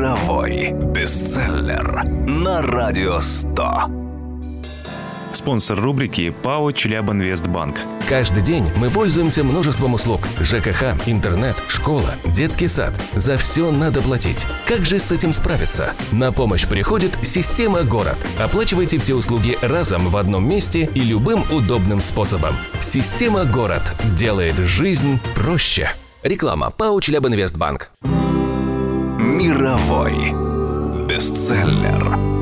Мировой бестселлер на Радио 100. Спонсор рубрики ПАО «Челябинвестбанк». Каждый день мы пользуемся множеством услуг. ЖКХ, интернет, школа, детский сад. За все надо платить. Как же с этим справиться? На помощь приходит система «Город». Оплачивайте все услуги разом в одном месте и любым удобным способом. Система «Город» делает жизнь проще. Реклама. ПАО «Челябинвестбанк». Мировой бестселлер.